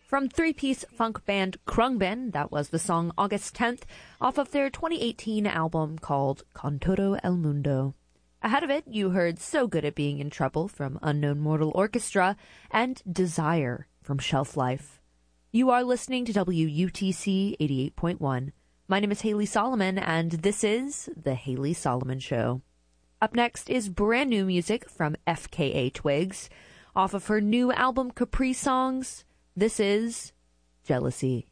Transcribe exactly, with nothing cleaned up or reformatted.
From three-piece funk band Khruangbin, that was the song August tenth, off of their twenty eighteen album called Con Todo El Mundo. Ahead of it, you heard So Good at Being in Trouble from Unknown Mortal Orchestra and Desire from Shelf Life. You are listening to W U T C eighty-eight point one. My name is Haley Solomon, and this is The Haley Solomon Show. Up next is brand new music from F K A Twigs. Off of her new album Capri Songs, this is Jealousy.